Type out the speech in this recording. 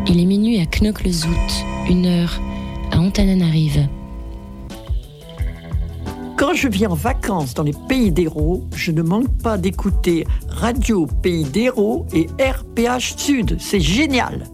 Il est minuit à Knokke-le-Zout, 1h à Antananarive. Quand je viens en vacances dans les Pays d'Hérault, je ne manque pas d'écouter Radio Pays d'Hérault et RPH Sud. C'est génial!